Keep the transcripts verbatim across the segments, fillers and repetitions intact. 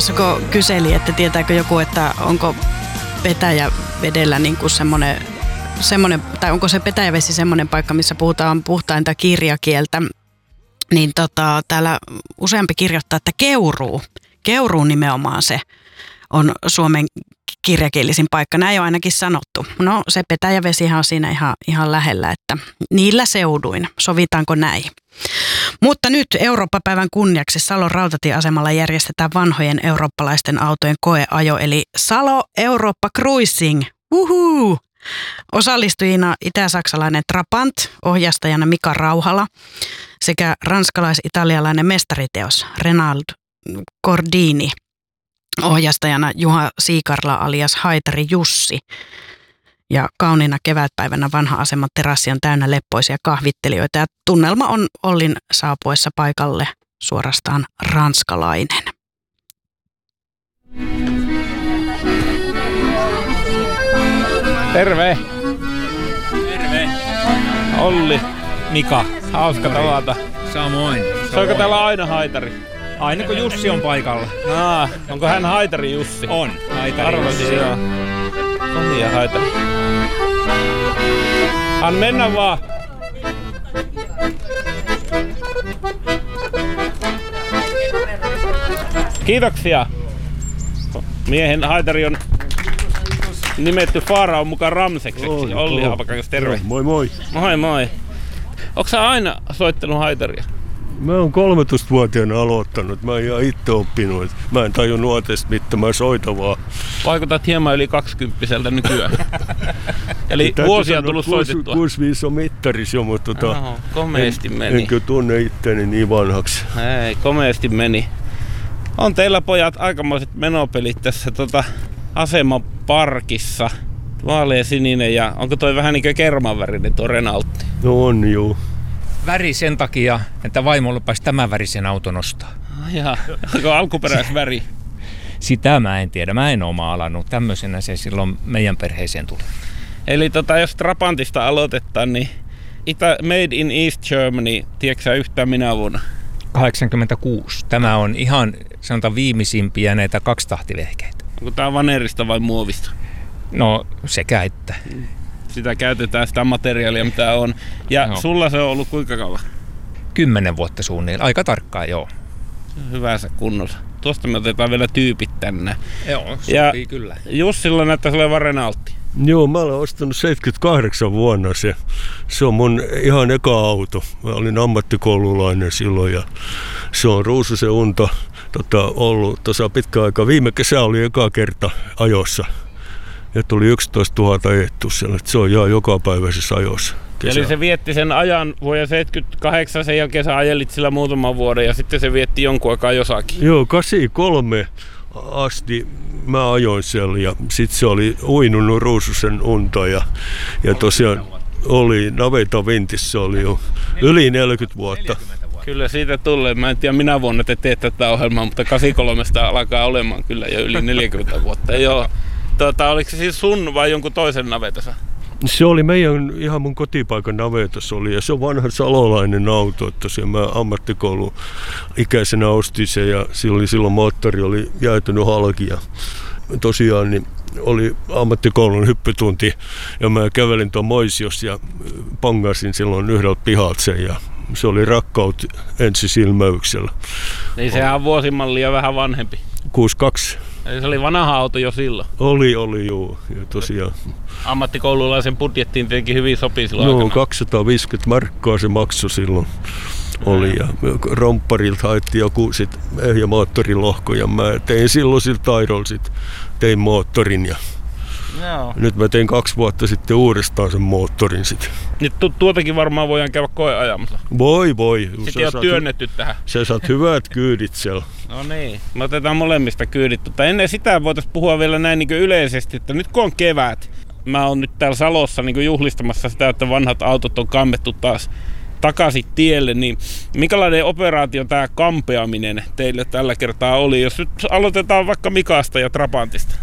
tuossa kun kyseli, että tietääkö joku, että onko Petäjävedellä niin kuin semmoinen, semmoinen, tai onko se Petäjävesi semmoinen paikka, missä puhutaan puhtainta kirjakieltä, niin tota, täällä useampi kirjoittaa, että Keuruu. Keuruu nimenomaan se on Suomen kirjakielisin paikka. Näin on ainakin sanottu. No se Petäjävesihän on siinä ihan, ihan lähellä, että niillä seuduin. Sovitaanko näin? Mutta nyt Eurooppa-päivän kunniaksi Salon rautatieasemalla järjestetään vanhojen eurooppalaisten autojen koeajo, eli Salo Eurooppa Cruising. Uhuu! Osallistujina itä-saksalainen Trabant, ohjastajana Mika Rauhala sekä ranskalais-italialainen mestariteos Renald Cordini, ohjastajana Juha Siikarla alias Haitari Jussi. Ja kauniina kevätpäivänä vanha aseman terassi on täynnä leppoisia kahvittelijoita ja tunnelma on Ollin saapuessa paikalle suorastaan ranskalainen. Terve! Terve! Olli, Mika. hauska tavata. Samoin. Soiko täällä aina Haitari? Aina kun Jussi on paikalla. Aa, onko hän Haitari Jussi? On. Haitari Arvasin, Jussi. joo. On ja Haitari. An mennä vaan. Kiitoksia. Miehen Haitari on nimetty Faaraon mukaan Ramsekseksi. Oi, Olli joo. Haapakangas, terve. Moi moi. Moi moi. Onko sä aina soittanut Haitaria? Mä oon kolmetoistavuotiaana aloittanut. Mä oon ihan itse oppinut. Mä en taju nuotesta mitään, mä soitan vaan. Vaikutat hieman yli kaksikymppiseltä nykyään. Eli Täytyy vuosia sanoa, tullut kuusi- soitettua. kuusikymmentäviisi on mittaris jo, mutta tota, Oho, komeasti en, meni. en kyllä tunne itteeni niin vanhaksi. Ei, komeasti meni. On teillä pojat aikamoiset menopelit tässä tota, asemaparkissa. Vaalea sininen ja onko toi vähän niin kuin kermanvärinen tuo Renaultti? No on juu. Väri sen takia, että vaimo lupasi tämän värisen auton ostaa. Ah, jaha, onko alkuperäisväri? Sitä mä en tiedä. Mä en ole maalannut. Tämmöisenä se silloin meidän perheeseen tuli. Eli tota, jos Trabantista aloitetaan, niin Itä, Made in East Germany, tiedätkö sä yhtään minä vuonna? kahdeksankymmentäkuusi. Tämä on ihan sanotaan viimeisimpiä näitä kaksitahtivehkeitä. Onko tää vanerista vai muovista? No sekä että. Sitä käytetään sitä materiaalia mitä on. Ja Joo. sulla se on ollut kuinka kauan? Kymmenen vuotta suunnilleen. Aika tarkkaan, joo. Hyvässä kunnossa. Tuosta me otetaan vielä tyypit tänne. Joo, Ja sopii kyllä. Jussilla näyttäisi olevan Renaultti. Joo, mä olen ostanut seitsemänkymmentäkahdeksan vuonna se. Se on mun ihan eka auto. Mä olin ammattikoululainen silloin ja se on Ruususen unta tota, ollut tuossa pitkä aika. Viime kesä oli eka kerta ajossa. Ja tuli yksitoistatuhatta ajettu siellä. Se on ihan jokapäiväisessä ajossa. Kesä. Eli se vietti sen ajan vuoden seitsemänkymmentäkahdeksan, sen jälkeen sä ajelit sillä muutaman vuoden ja sitten se vietti jonkun aikaa jossakin. Joo, kahdeksankymmentäkolme asti mä ajoin siellä ja sitten se oli uinunut Ruususen unta ja, ja tosiaan oli naveta vintissä oli jo yli neljäkymmentä vuotta. Kyllä siitä tulee. Mä en tiedä minä vuonna te teette tätä ohjelmaa, mutta kahdeksankymmentäkolme alkaa olemaan kyllä jo yli neljäkymmentä vuotta. Joo. Tota, oliko se siis sun vai jonkun toisen navetassa? Se oli meidän, ihan mun kotipaikan navetassa oli ja se on vanha salolainen auto, että se mä ammattikoulun ikäisenä ostin se ja silloin, silloin moottori oli jäätynyt halki ja tosiaan niin oli ammattikoulun hyppytunti ja mä kävelin tuon Moisios ja pangasin silloin yhdeltä pihalta sen ja se oli rakkaut ensisilmäyksellä. Niin sehän on vuosimallia vähän vanhempi. kuusikymmentäkaksi. Eli se oli vanha auto jo silloin. Oli, oli joo. Ja tosiaan. Ammattikoululaisen budjettiin tietenkin hyvin sopii silloin No, aikana. kaksisataaviisikymmentä markkaa se maksoi silloin. Oli ja rompparilta haettiin joku sit ehjä moottorilohko ja mä tein silloin sillä taidolla sit, tein moottorin ja Joo. nyt mä tein kaksi vuotta sitten uudestaan sen moottorin sit. Nyt tu- tuotakin varmaan voidaan käydä koeajamassa. Voi voi. Sitten ei ole työnnetty tähän. Sä saat hyvät kyydit siellä. No niin, me otetaan molemmista kyydit. Mutta ennen sitä voitaisiin puhua vielä näin niin kuin yleisesti, että nyt kun on kevät, mä oon nyt täällä Salossa niin kuin juhlistamassa sitä, että vanhat autot on kammettu taas takaisin tielle, niin minkälainen operaatio tämä kampeaminen teille tällä kertaa oli? Jos nyt aloitetaan vaikka Mikasta ja Trabantista.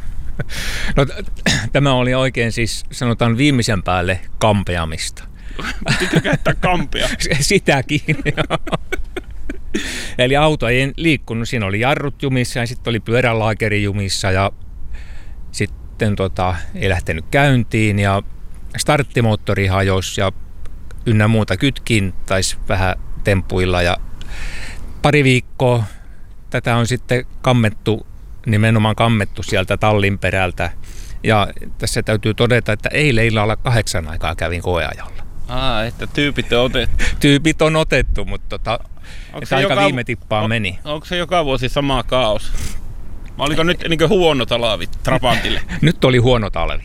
No, t- tämä oli oikein siis sanotaan viimeisen päälle kampeamista. Pitikö käyttää kampea? Sitäkin. Eli auto ei liikkunut, siinä oli jarrut jumissa ja sitten oli pyörälaakeri jumissa ja sitten tota, ei lähtenyt käyntiin ja starttimoottori hajosi ja ynnä muuta kytkin taisi vähän tempuilla ja pari viikkoa tätä on sitten kammettu, nimenomaan kammettu sieltä tallin perältä. Ja tässä täytyy todeta, että eilen illalla kahdeksan aikaa kävin koeajalla. Aa, että tyypit on otettu. Tyypit on otettu, mutta tota, että aika joka, viime tippaan on, meni. Onko se joka vuosi sama kaos? Oliko nyt niin huono talvi Trabantille? Nyt oli huono talvi.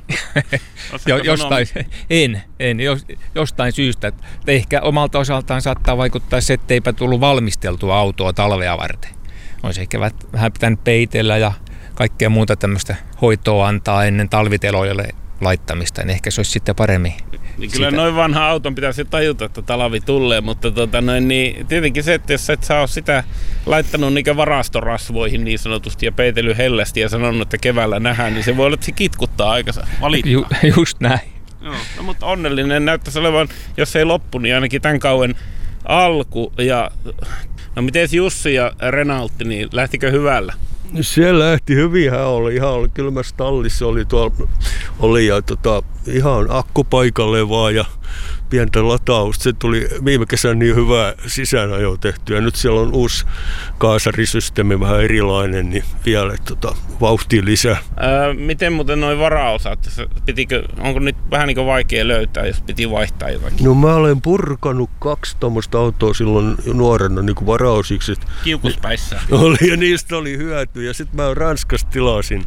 jo, jostain, en, en, jostain syystä. Että ehkä omalta osaltaan saattaa vaikuttaa se, etteipä tullut valmisteltua autoa talvea varten. Olisi ehkä vähän pitänyt peitellä ja kaikkea muuta tämmöistä hoitoa antaa ennen talviteloille laittamista, niin ehkä se olisi sitten paremmin. Niin kyllä noin vanha auton pitäisi tajuta, että talvi tulee, mutta tota noin, niin tietenkin se, että jos et sä ole sitä laittanut niin varastorasvoihin niin sanotusti ja peitellyt hellästi ja sanonut, että keväällä nähdään, niin se voi olla, että se kitkuttaa aikansa valittaa. Ju, just näin. Joo, no, mutta onnellinen näyttäisi olevan, jos ei loppu, niin ainakin tämän kauden alku. Ja, no miten Jussi ja Renaltti, niin lähtikö hyvällä? Se lähti hyvin, hän oli ihan oli kylmässä tallissa, oli tuolla, oli ja tota, ihan akku paikalle vaan ja pientä latausta. Se tuli viime kesänä niin hyvää sisäänajoa tehtyä. Nyt siellä on uusi kaasarisysteemi, vähän erilainen, niin vielä tota, vauhtia lisää. Öö, miten muuten noin varaosat? Pitikö, onko nyt vähän niin kuin vaikea löytää, jos piti vaihtaa jotakin? No mä olen purkanut kaksi tuommoista autoa silloin nuorena niin kuin varaosiksi. Kiukuspäissä. Oli ja niistä oli hyötyä. Ja sitten mä Ranskasta tilasin.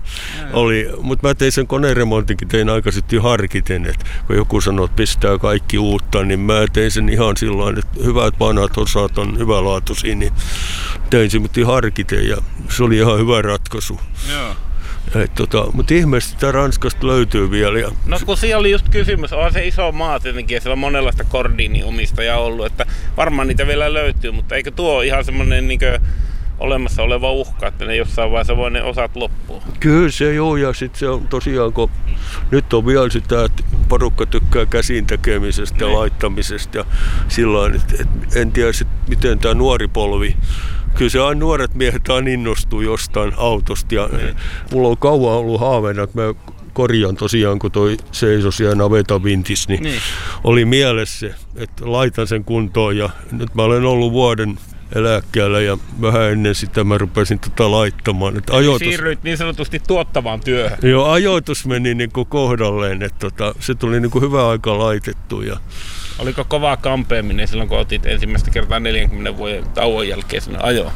Mutta mä tein sen koneremontinkin, tein aikaisemmin harkiten, että kun joku sanoo, että pistää kaikki uutta, niin mä tein sen ihan sillain, että hyvät vanhat osat on hyvälaatuisia, niin tein sen mutta harkiten ja se oli ihan hyvä ratkaisu. Joo. Tota, mutta ihmeellisesti tämä Ranskasta löytyy vielä. Ja no kun siellä oli just kysymys, on se iso maa tietenkin ja siellä on monenlaista Gordini-omistajaa ollut, että varmaan niitä vielä löytyy, mutta eikö tuo ole ihan semmoinen niin kuin olemassa oleva uhka, että ne jossain vaiheessa voi ne osat loppua? Kyllä se joo, ja sitten se on tosiaan, kun nyt on vielä sitä, että porukka tykkää käsin tekemisestä ja laittamisesta ja sillain, että et en tiedä sit, miten tämä nuori polvi, kyllä se aina nuoret miehet aina innostuu jostain autosta ja ne. Mulla on kauan ollut haaveena, että mä korjaan tosiaan, kun toi seisoi siellä naveta vintis, niin, niin oli mielessä se, että laitan sen kuntoon ja nyt mä olen ollut vuoden eläkkeellä ja vähän ennen sitä mä rupesin tätä laittamaan. Että ajoitus, siirryit niin sanotusti tuottavaan työhön. Joo, ajoitus meni niin kuin kohdalleen, että tota, se tuli niin kuin hyvä aika laitettu. Ja oliko kovaa kampeaminen silloin, kun otit ensimmäistä kertaa neljänkymmenen vuoden tauon jälkeen sinne ajoon?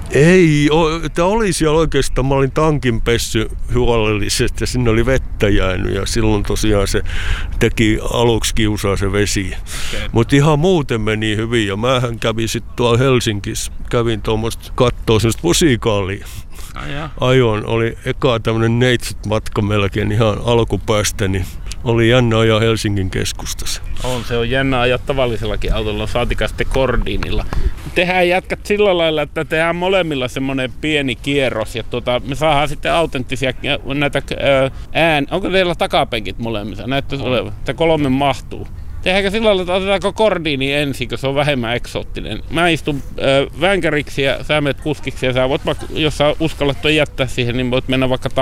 Ei, tämä oli siellä oikeastaan, mä olin tankin pessy huolellisesti ja sinne oli vettä jäänyt ja silloin tosiaan se teki aluksi kiusaa se vesi. Okay. Mutta ihan muuten meni hyvin ja mähän kävin sitten tuolla Helsingissä, kävin tuommoista kattoo semmoista musikaalia. Ah, ajoin, oli eka tämmönen neitsyt matka melkein ihan alkupäästä, niin oli jännä ajaa Helsingin keskustassa. On, se on jännä ajaa tavallisellakin autolla, saatika sitten Gordinilla. Tehdään jatkat sillä lailla, että tehdään molemmilla semmoinen pieni kierros ja tuota, me saadaan sitten autenttisia näitä ään. Onko teillä takapenkit molemmissa? Näyttäisi olevan, että kolme mahtuu. Tehdäänkö sillä lailla, että otetaanko Gordini ensin, kun se on vähemmän eksoottinen? Mä istun äh, vänkäriksi ja sä menet kuskiksi ja sä voit, jos sä uskallat jättää siihen, niin voit mennä vaikka